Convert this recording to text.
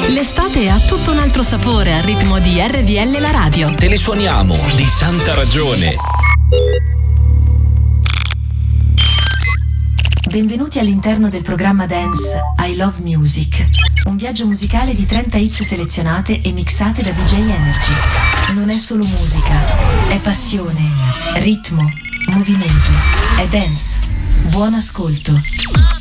L'estate ha tutto un altro sapore al ritmo di RVL la radio. Te le suoniamo di santa ragione. Benvenuti all'interno del programma Dance I Love Music. Un viaggio musicale di 30 hits selezionate e mixate da DJ Energy. Non è solo musica, è passione, ritmo, movimento, è dance. Buon ascolto.